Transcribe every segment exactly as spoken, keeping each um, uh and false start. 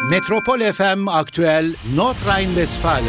Metropol F M Aktüel Nordrhein-Westfalen.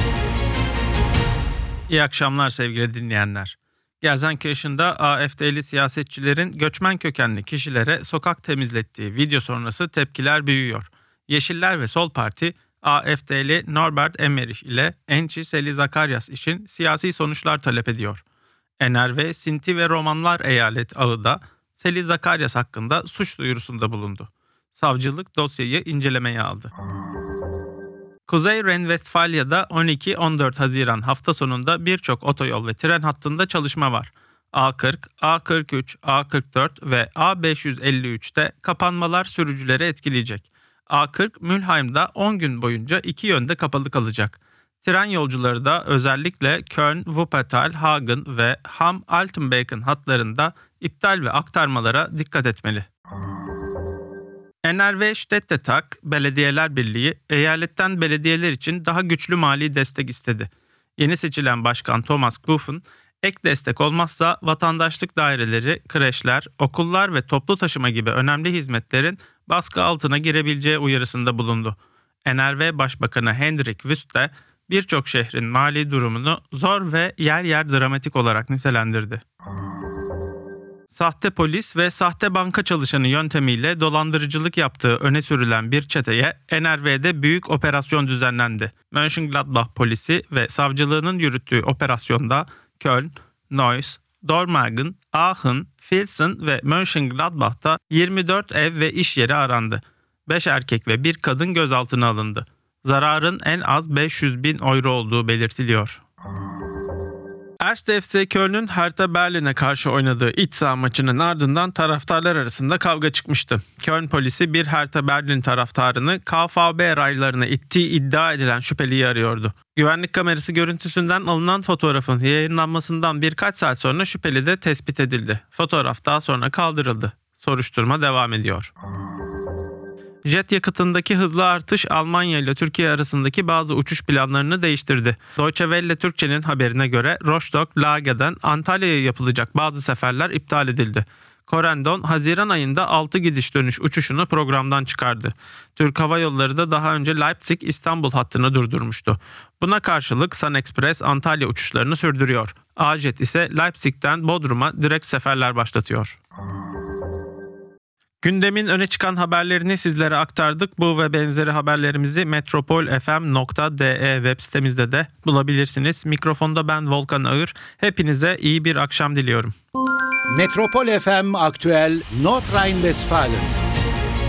İyi akşamlar sevgili dinleyenler. Gelsenkirchen'da A F D'li siyasetçilerin göçmen kökenli kişilere sokak temizlettiği video sonrası tepkiler büyüyor. Yeşiller ve Sol Parti, A F D'li Norbert Emmerich ile Enci Seli Zacharias için siyasi sonuçlar talep ediyor. N R V, Sinti ve Romanlar Eyalet Ağı da Seli Zacharias hakkında suç duyurusunda bulundu. Savcılık dosyayı incelemeye aldı. Kuzey Ren-Vestfalya'da on iki on dört Haziran hafta sonunda birçok otoyol ve tren hattında çalışma var. A kırk, A kırk üç, A kırk dört ve A beş yüz elli üçte kapanmalar sürücüleri etkileyecek. A kırk Mülheim'da on gün boyunca iki yönde kapalı kalacak. Tren yolcuları da özellikle Köln, Wuppertal, Hagen ve Hamm-Altenbeken hatlarında iptal ve aktarmalara dikkat etmeli. N R V Städtetag Belediyeler Birliği, eyaletten belediyeler için daha güçlü mali destek istedi. Yeni seçilen başkan Thomas Kufen, ek destek olmazsa vatandaşlık daireleri, kreşler, okullar ve toplu taşıma gibi önemli hizmetlerin baskı altına girebileceği uyarısında bulundu. N R V Başbakanı Hendrik Wüst de birçok şehrin mali durumunu zor ve yer yer dramatik olarak nitelendirdi. Sahte polis ve sahte banka çalışanı yöntemiyle dolandırıcılık yaptığı öne sürülen bir çeteye N R V'de büyük operasyon düzenlendi. Mönchengladbach polisi ve savcılığının yürüttüğü operasyonda Köln, Neuss, Dormagen, Aachen, Pilsen ve Mönchengladbach'ta yirmi dört ev ve iş yeri arandı. beş erkek ve bir kadın gözaltına alındı. Zararın en az beş yüz bin euro olduğu belirtiliyor. Erste F C Köln'ün Hertha Berlin'e karşı oynadığı iç saha maçının ardından taraftarlar arasında kavga çıkmıştı. Köln polisi bir Hertha Berlin taraftarını K V B raylarına ittiği iddia edilen şüpheliyi arıyordu. Güvenlik kamerası görüntüsünden alınan fotoğrafın yayınlanmasından birkaç saat sonra şüpheli de tespit edildi. Fotoğraf daha sonra kaldırıldı. Soruşturma devam ediyor. Jet yakıtındaki hızlı artış Almanya ile Türkiye arasındaki bazı uçuş planlarını değiştirdi. Deutsche Welle Türkçe'nin haberine göre Rostock, Lage'den Antalya'ya yapılacak bazı seferler iptal edildi. Corendon, Haziran ayında altı gidiş dönüş uçuşunu programdan çıkardı. Türk Hava Yolları da daha önce Leipzig-İstanbul hattını durdurmuştu. Buna karşılık SunExpress Antalya uçuşlarını sürdürüyor. A-Jet ise Leipzig'ten Bodrum'a direkt seferler başlatıyor. Gündemin öne çıkan haberlerini sizlere aktardık. Bu ve benzeri haberlerimizi metropol f m nokta d e web sitemizde de bulabilirsiniz. Mikrofonda ben Volkan Ağır. Hepinize iyi bir akşam diliyorum. Metropol F M Aktüel Nordrhein-Westfalen.